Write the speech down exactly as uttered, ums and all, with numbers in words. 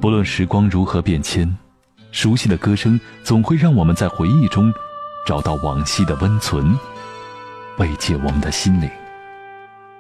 不论时光如何变迁，熟悉的歌声总会让我们在回忆中找到往昔的温存，慰藉我们的心灵。